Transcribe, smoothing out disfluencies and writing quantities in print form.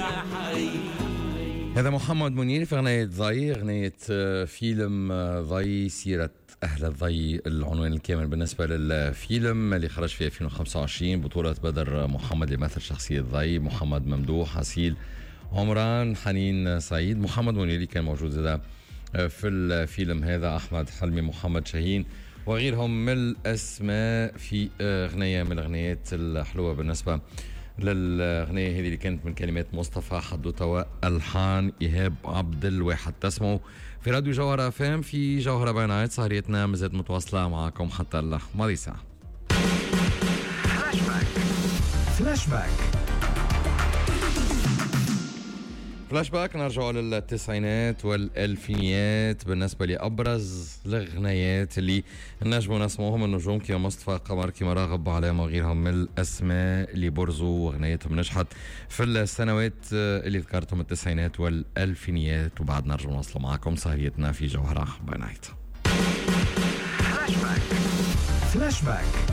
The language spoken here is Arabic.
هذا محمد منير في أغنية ضي، أغنية فيلم ضي سيرة أهل الضي. العنوان الكامل بالنسبة للفيلم اللي خرج في 2025 بطولة بدر محمد اللي مثل شخصية ضي، محمد ممدوح، عسيل عمران، حنين سعيد. محمد منير اللي كان موجود هذا في الفيلم هذا، أحمد حلمي، محمد شاهين وغيرهم من الأسماء في أغنية من الأغنيات الحلوة بالنسبة للأغنية هذه اللي كانت من كلمات مصطفى حدوتة والحان إيهاب عبد الواحد. تسمعوا في راديو جوهرة FM في جوهرة باي نايت. سهريتنا مازالت متواصلة معكم حتى الماضي ساعة. فلاش باك نرجع للتسعينات والألفينيات بالنسبة لأبرز الأغنيات اللي نجموا نسمعهم النجوم كيما مصطفى قمر، كيما راغب علامة وغيرهم من الأسماء اللي برزوا وأغنياتهم نجحت في السنوات اللي ذكرتهم التسعينات والألفينيات. وبعد نرجع نوصل معكم سهريتنا في جوهرة باي نايت. فلاش باك